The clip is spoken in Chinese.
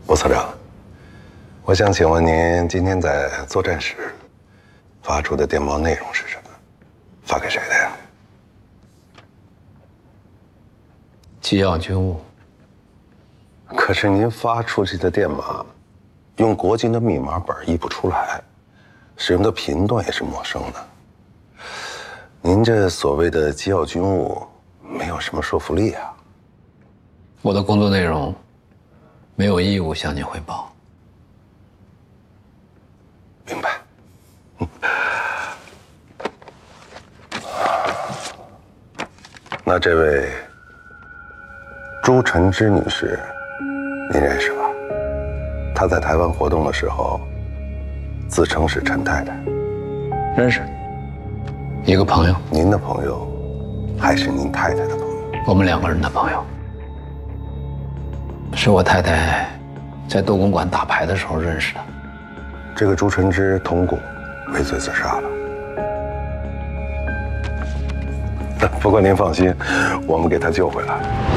吴所长，我想请问您今天在作战时发出的电报内容是什么？发给谁的呀？ 机要军务。 可是您发出去的电码，用国军的密码本译不出来，使用的频段也是陌生的。您这所谓的机要军务，没有什么说服力啊。 我的工作内容没有义务向您汇报。 明白。那这位朱晨之女士，您认识吧？她在台湾活动的时候，自称是陈太太。 认识，一个朋友。 您的朋友，还是您太太的朋友？ 我们2个人的朋友。是我太太在斗公馆打牌的时候认识的。 这个朱晨之通共，畏罪自杀了。不过您放心，我们给他救回来。